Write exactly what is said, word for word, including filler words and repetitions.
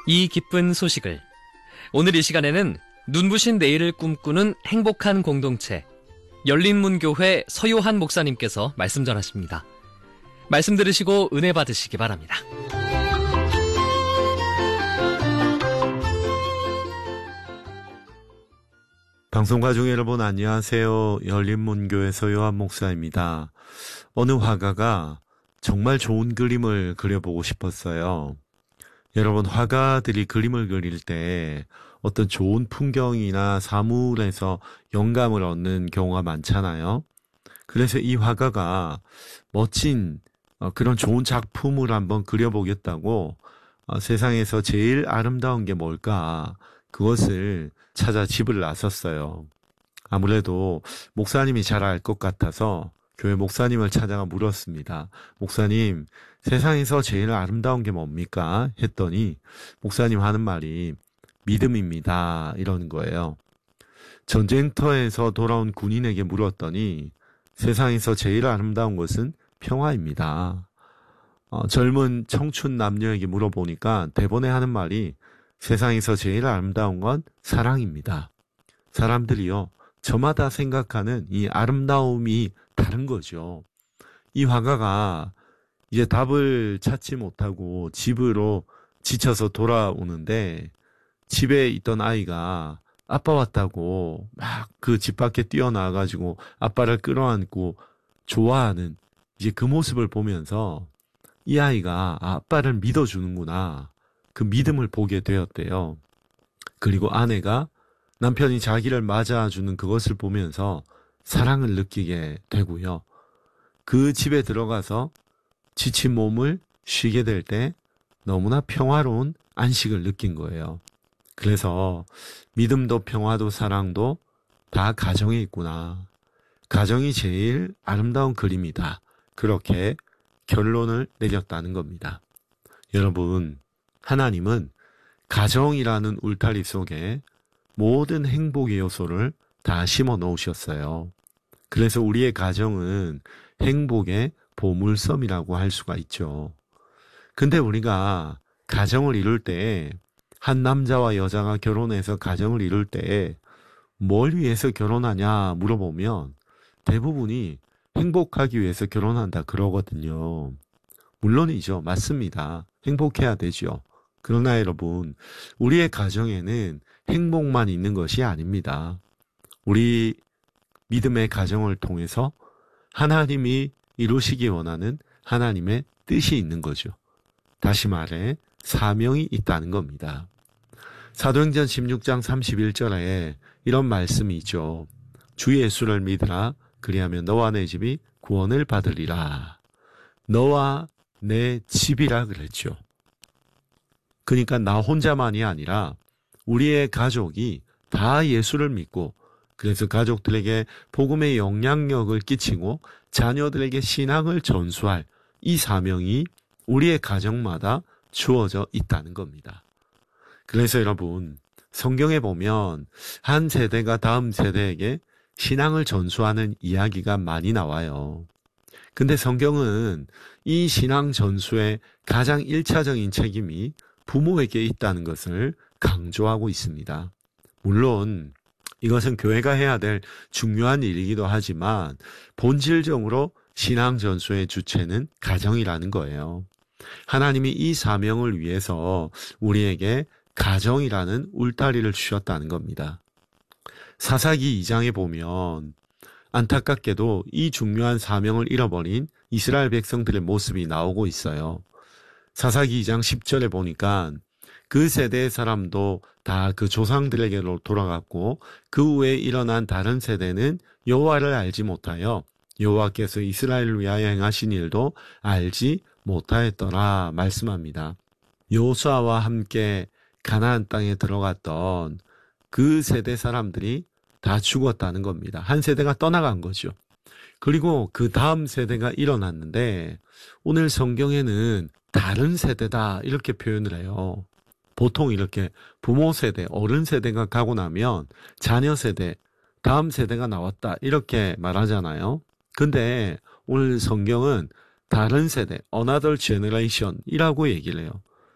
이 기쁜 소식을 오늘 이 시간에는 눈부신 내일을 꿈꾸는 행복한 공동체 열린문교회 서요한 목사님께서 말씀 전하십니다. 말씀 들으시고 은혜 받으시기 바랍니다. 방송 가족 여러분 안녕하세요. 열린문교회 서요한 목사입니다. 어느 화가가 정말 좋은 그림을 그려보고 싶었어요. 여러분, 화가들이 그림을 그릴 때 어떤 좋은 풍경이나 사물에서 영감을 얻는 경우가 많잖아요. 그래서 이 화가가 멋진 그런 좋은 작품을 한번 그려보겠다고 세상에서 제일 아름다운 게 뭘까, 그것을 찾아 집을 나섰어요. 아무래도 목사님이 잘 알 것 같아서 교회 목사님을 찾아가 물었습니다. 목사님, 세상에서 제일 아름다운 게 뭡니까? 했더니 목사님 하는 말이 믿음입니다, 이러는 거예요. 전쟁터에서 돌아온 군인에게 물었더니 세상에서 제일 아름다운 것은 평화입니다. 어, 젊은 청춘 남녀에게 물어보니까 대번에 하는 말이 세상에서 제일 아름다운 건 사랑입니다. 사람들이요, 저마다 생각하는 이 아름다움이 다른 거죠. 이 화가가 이제 답을 찾지 못하고 집으로 지쳐서 돌아오는데 집에 있던 아이가 아빠 왔다고 막 그 집 밖에 뛰어나가지고 아빠를 끌어안고 좋아하는 이제 그 모습을 보면서 이 아이가 아, 아빠를 믿어주는구나, 그 믿음을 보게 되었대요. 그리고 아내가 남편이 자기를 맞아주는 그것을 보면서 사랑을 느끼게 되고요. 그 집에 들어가서 지친 몸을 쉬게 될 때 너무나 평화로운 안식을 느낀 거예요. 그래서 믿음도 평화도 사랑도 다 가정에 있구나. 가정이 제일 아름다운 그림이다. 그렇게 결론을 내렸다는 겁니다. 여러분, 하나님은 가정이라는 울타리 속에 모든 행복의 요소를 다 심어 놓으셨어요. 그래서 우리의 가정은 행복의 보물섬이라고 할 수가 있죠. 근데 우리가 가정을 이룰 때, 한 남자와 여자가 결혼해서 가정을 이룰 때 뭘 위해서 결혼하냐 물어보면 대부분이 행복하기 위해서 결혼한다 그러거든요. 물론이죠. 맞습니다. 행복해야 되죠. 그러나 여러분, 우리의 가정에는 행복만 있는 것이 아닙니다. 우리 믿음의 가정을 통해서 하나님이 이루시기 원하는 하나님의 뜻이 있는 거죠. 다시 말해 사명이 있다는 겁니다. 사도행전 십육 장 삼십일 절에 이런 말씀이 있죠. 주 예수를 믿으라. 그리하면 너와 내 집이 구원을 받으리라. 너와 내 집이라 그랬죠. 그러니까 나 혼자만이 아니라 우리의 가족이 다 예수를 믿고, 그래서 가족들에게 복음의 영향력을 끼치고 자녀들에게 신앙을 전수할 이 사명이 우리의 가정마다 주어져 있다는 겁니다. 그래서 여러분, 성경에 보면 한 세대가 다음 세대에게 신앙을 전수하는 이야기가 많이 나와요. 근데 성경은 이 신앙 전수의 가장 일차적인 책임이 부모에게 있다는 것을 강조하고 있습니다. 물론 이것은 교회가 해야 될 중요한 일이기도 하지만 본질적으로 신앙 전수의 주체는 가정이라는 거예요. 하나님이 이 사명을 위해서 우리에게 가정이라는 울타리를 주셨다는 겁니다. 사사기 이 장에 보면 안타깝게도 이 중요한 사명을 잃어버린 이스라엘 백성들의 모습이 나오고 있어요. 사사기 이 장 십 절에 보니까 그 세대의 사람도 다 그 조상들에게로 돌아갔고 그 후에 일어난 다른 세대는 여호와를 알지 못하여 여호와께서 이스라엘을 위하여 행하신 일도 알지 못하였더라 말씀합니다. 여호수아와 함께 가나안 땅에 들어갔던 그 세대 사람들이 다 죽었다는 겁니다. 한 세대가 떠나간 거죠. 그리고 그 다음 세대가 일어났는데 오늘 성경에는 다른 세대다 이렇게 표현을 해요. 보통 이렇게 부모 세대, 어른 세대가 가고 나면 자녀 세대, 다음 세대가 나왔다 이렇게 말하잖아요. 근데 오늘 성경은 다른 세대, another generation이라고 얘기를 해요.